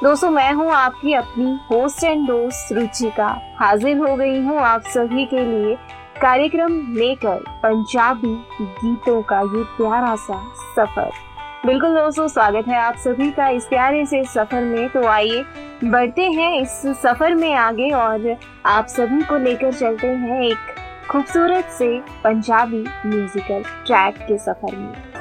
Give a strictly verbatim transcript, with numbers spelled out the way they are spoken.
दोस्तों, मैं हूँ आपकी अपनी होस्ट एंड दोस्त रुचिका। हाजिर हो गई हूँ आप सभी के लिए कार्यक्रम लेकर पंजाबी गीतों का ये प्यारा सा सफर। बिल्कुल दोस्तों, स्वागत है आप सभी का इस प्यारे से सफर में। तो आइए बढ़ते हैं इस सफर में आगे और आप सभी को लेकर चलते हैं एक खूबसूरत से पंजाबी म्यूजिकल ट्रैक के सफर में।